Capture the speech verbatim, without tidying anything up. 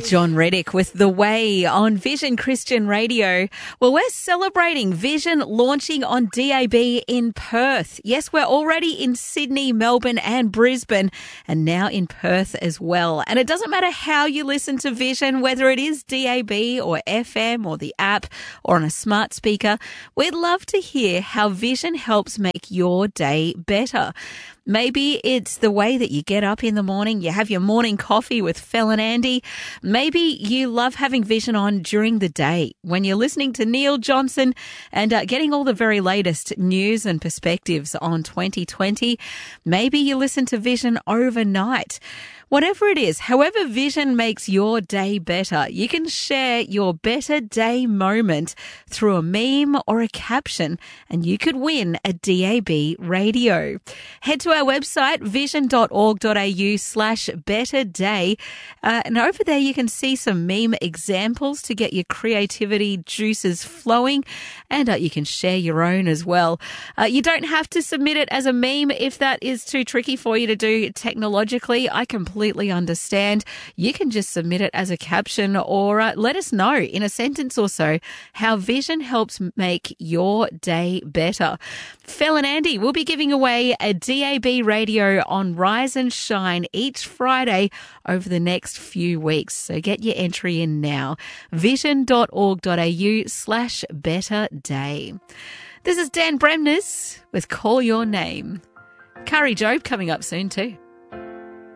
John Reddick with The Way on Vision Christian Radio. Well, we're celebrating Vision launching on D A B in Perth. Yes, we're already in Sydney, Melbourne and Brisbane, and now in Perth as well. And it doesn't matter how you listen to Vision, whether it is D A B or F M or the app or on a smart speaker. We'd love to hear how Vision helps make your day better. Maybe it's the way that you get up in the morning, you have your morning coffee with Phil and Andy. Maybe you love having Vision on during the day when you're listening to Neil Johnson and uh, getting all the very latest news and perspectives on twenty twenty. Maybe you listen to Vision overnight. Whatever it is, however Vision makes your day better, you can share your better day moment through a meme or a caption, and you could win a D A B radio. Head to our website, vision.org.au slash better day, uh, and over there you can see some meme examples to get your creativity juices flowing, and uh, you can share your own as well. Uh, you don't have to submit it as a meme if that is too tricky for you to do technologically. I completely completely understand. You can just submit it as a caption or uh, let us know in a sentence or so how Vision helps make your day better. Phil and Andy will be giving away a D A B radio on Rise and Shine each Friday over the next few weeks. So get your entry in now. vision.org.au slash better day. This is Dan Bremnes with Call Your Name. Curry Job coming up soon too.